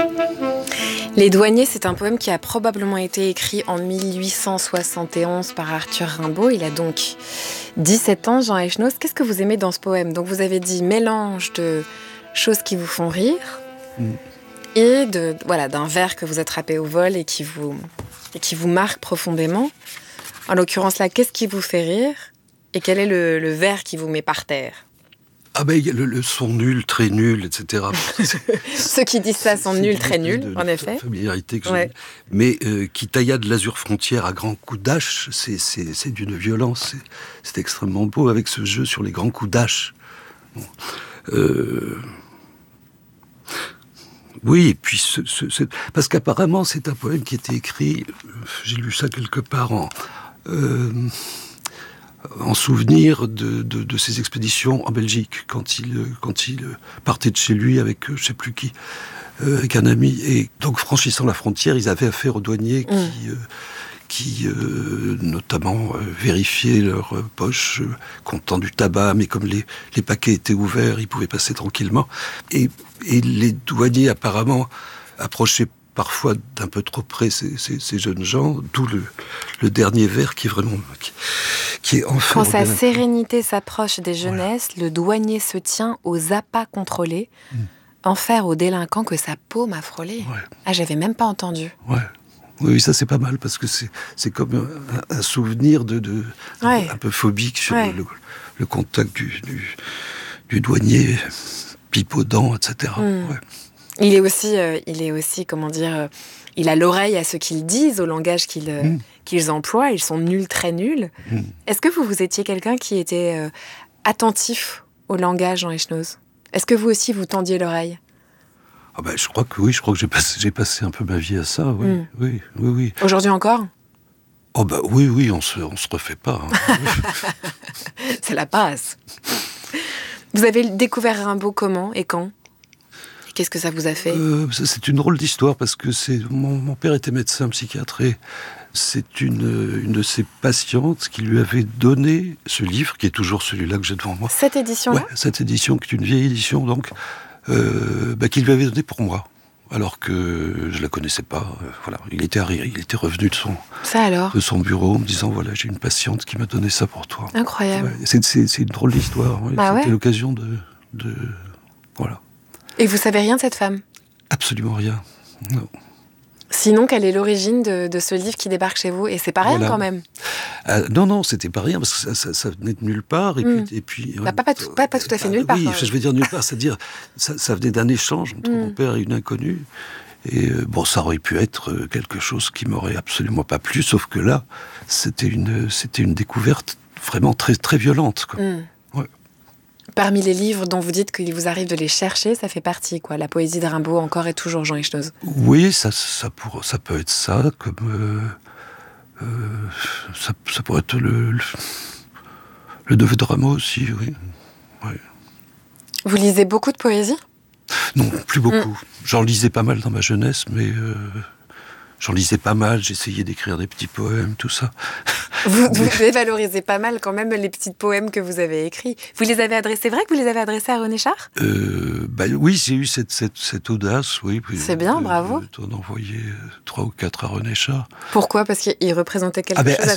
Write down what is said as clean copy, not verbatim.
Les Douaniers, c'est un poème qui a probablement été écrit en 1871 par Arthur Rimbaud. Il a donc 17 ans, Jean Echenoz. Qu'est-ce que vous aimez dans ce poème? Donc vous avez dit mélange de choses qui vous font rire et d'un vers que vous attrapez au vol et qui vous marque profondément. En l'occurrence là, qu'est-ce qui vous fait rire et quel est le vers qui vous met par terre? Ah ben, le son nul, très nul, etc. Ceux qui disent ça sont nuls, très nuls, en effet. Familiarité que j'ai. Mais qui taillade l'azur frontière à grands coups d'hache, c'est d'une violence. C'est extrêmement beau avec ce jeu sur les grands coups d'hache. Oui, et puis parce qu'apparemment c'est un poème qui était écrit, j'ai lu ça quelque part en souvenir de ses expéditions en Belgique, quand il partait de chez lui avec je sais plus qui, avec un ami. Et donc, franchissant la frontière, ils avaient affaire aux douaniers qui notamment vérifiaient leurs poches, comptant du tabac, mais comme les paquets étaient ouverts, ils pouvaient passer tranquillement. Et les douaniers, apparemment, approchaient parfois d'un peu trop près ces jeunes gens, d'où le dernier vers qui est vraiment... qui est enfin... Quand sa sérénité s'approche des jeunesses, le douanier se tient aux appâts contrôlés, en faire aux délinquants que sa paume a frôlé. Ouais. Ah, j'avais même pas entendu. Ouais. Oui, ça c'est pas mal, parce que c'est comme un souvenir un peu phobique sur le contact du douanier, pipe aux dents, etc. Ouais. Il est aussi, comment dire, il a l'oreille à ce qu'ils disent, au langage qu'ils emploient. Ils sont nuls, très nuls. Est-ce que vous étiez quelqu'un qui était attentif au langage, Jean Echenoz? Est-ce que vous aussi, vous tendiez l'oreille? Ah ben, je crois que j'ai passé un peu ma vie à ça, oui. Aujourd'hui encore? Oh ben oui, on se refait pas. Hein. C'est la passe. Vous avez découvert Rimbaud comment et quand? Qu'est-ce que ça vous a fait? C'est une drôle d'histoire, parce que mon père était médecin psychiatre et c'est une de ses patientes qui lui avait donné ce livre, qui est toujours celui-là que j'ai devant moi. Cette édition-là? Ouais, cette édition, qui est une vieille édition, donc, qu'il lui avait donnée pour moi, alors que je la connaissais pas. Voilà, il était revenu de son bureau en me disant, voilà, j'ai une patiente qui m'a donné ça pour toi. Incroyable. Ouais, c'est une drôle d'histoire. Ouais. C'était l'occasion de voilà. Et vous savez rien de cette femme? Absolument rien, non. Sinon, quelle est l'origine de ce livre qui débarque chez vous? Et c'est pas rien, quand même. Non, c'était pas rien, parce que ça venait de nulle part. Et puis pas tout à fait nulle part. Oui, je vais dire nulle part, c'est-à-dire ça venait d'un échange entre mon père et une inconnue. Et ça aurait pu être quelque chose qui m'aurait absolument pas plu, sauf que là, c'était une découverte vraiment très, très violente, quoi. Ouais. Parmi les livres dont vous dites qu'il vous arrive de les chercher, ça fait partie, quoi. La poésie de Rimbaud, encore et toujours, Jean Echenoz. Oui, ça peut être ça, comme ça pourrait être le neveu de Rameau aussi, oui. Ouais. Vous lisez beaucoup de poésie? Non, plus beaucoup. J'en lisais pas mal dans ma jeunesse, mais j'en lisais pas mal, j'essayais d'écrire des petits poèmes, tout ça. Vous dévalorisez pas mal quand même les petits poèmes que vous avez écrits. Vous les avez adressés, c'est vrai que vous les avez adressés à René Char? Oui, j'ai eu cette audace, oui. C'est bien, bravo. D'en envoyer 3 ou 4 à René Char. Pourquoi? Parce qu'il représentait quelque chose